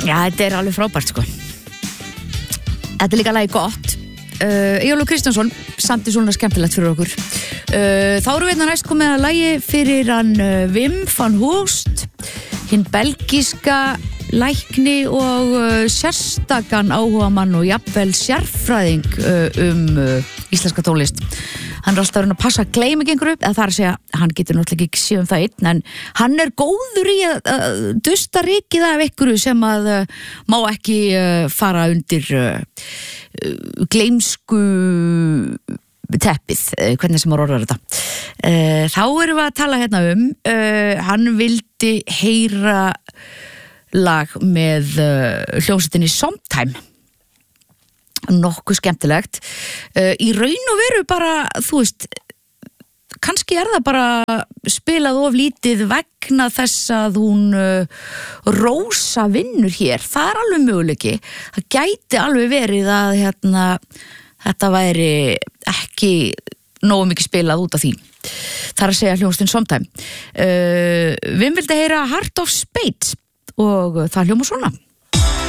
Já, þetta alveg frábært sko. Þetta líka lagi gott. Eyjólfur Kristjánsson samti svona skemmtilegt fyrir okkur. Þá erum við næst komið að lagi fyrir hann Wim van Hoost, hinn belgíska lækni og sérstakan áhugamann og jafnvel sérfræðing íslenska tónlist. Hann alltaf verið að passa að gleyma ekki einhverju upp, eða það að segja, hann getur náttúrulega ekki séð það einn, en hann góður í að dusta rykið af einhverju sem að má ekki fara undir gleymsku teppið, hvernig sem maður orðar þetta. Þá erum við að tala hérna hann vildi heyra lag með hljómsveitinni Sometime, nokkuð skemmtilegt. Í raun og veru bara, þú veist, kannski það bara spilað of lítið vegna þess að hún Rósa vinnur hér. Það alveg möguleiki. Það gæti alveg verið að þetta væri ekki nógu mikið spilað út af því. Það að segja hljómsveitin Sometime. Við vildi heyra Heart of Spades og það hljómar svona.